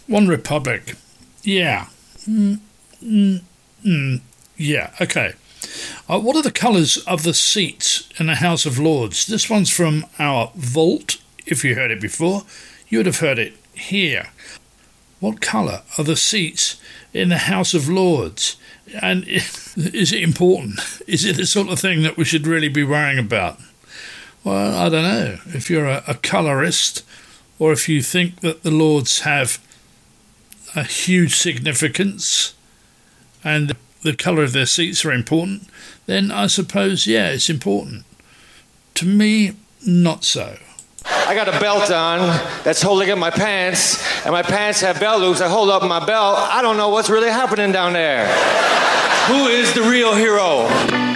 One Republic. Yeah. Yeah, okay. What are the colours of the seats in the House of Lords? This one's from our vault. If you heard it before, you would have heard it here. What colour are the seats in the House of Lords? And is it important? Is it the sort of thing that we should really be worrying about? Well, I don't know. If you're a colourist, or if you think that the Lords have a huge significance and the colour of their seats are important, then I suppose, yeah, it's important. To me, not so. I got a belt on that's holding up my pants, and my pants have belt loops that hold up my belt. I don't know what's really happening down there. Who is the real hero?